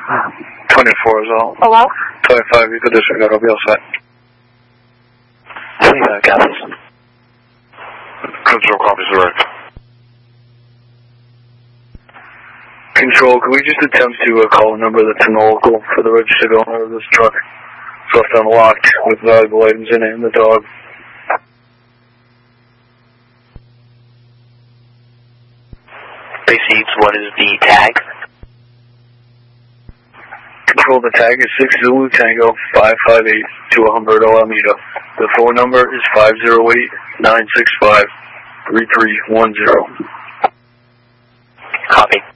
24 is all. Hello? 25, you could disregard, I'll be all set. 25 copies. Control copies direct. Control, can we just attempt to call a number that's in the local for the registered owner of this truck? It's left unlocked with valuable items in it and the dog. Receipts, what is the tag? Control, the tag is 6 Zulu Tango 558 to Humberto Almeida. The phone number is 508-965-3310. Copy.